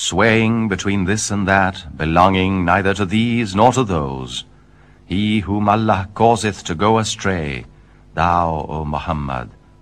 swaying between this and that, belonging neither to these nor to those. He whom Allah causeth to go astray, thou, O Muhammad,